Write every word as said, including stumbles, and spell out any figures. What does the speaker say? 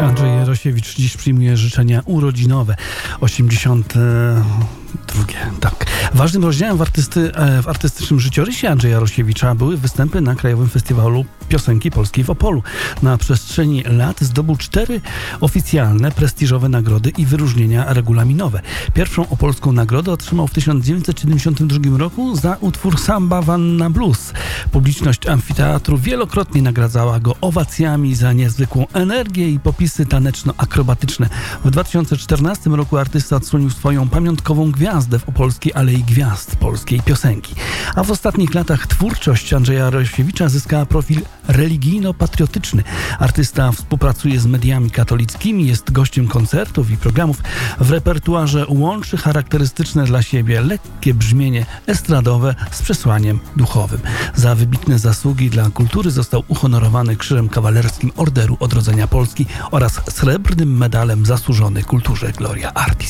Andrzej Jarosiewicz dziś przyjmuje życzenia urodzinowe. osiemdziesiąte drugie, tak. Ważnym rozdziałem w, artysty, w artystycznym życiorysie Andrzeja Jarosiewicza były występy na Krajowym Festiwalu Piosenki Polskiej w Opolu. Na przestrzeni lat zdobył cztery oficjalne, prestiżowe nagrody i wyróżnienia regulaminowe. Pierwszą opolską nagrodę otrzymał w tysiąc dziewięćset siedemdziesiątym drugim roku za utwór Samba Wanna Blues. Publiczność amfiteatru wielokrotnie nagradzała go owacjami za niezwykłą energię i popisy taneczno-akrobatyczne. W dwa tysiące czternastym roku artysta odsłonił swoją pamiątkową gwiazdę w Opolskiej Alei Gwiazd polskiej piosenki. A w ostatnich latach twórczość Andrzeja Jarosiewicza zyskała profil religijno-patriotyczny. Artysta współpracuje z mediami katolickimi, jest gościem koncertów i programów. W repertuarze łączy charakterystyczne dla siebie lekkie brzmienie estradowe z przesłaniem duchowym. Za wybitne zasługi dla kultury został uhonorowany Krzyżem Kawalerskim Orderu Odrodzenia Polski oraz Srebrnym Medalem Zasłużony Kulturze Gloria Artis.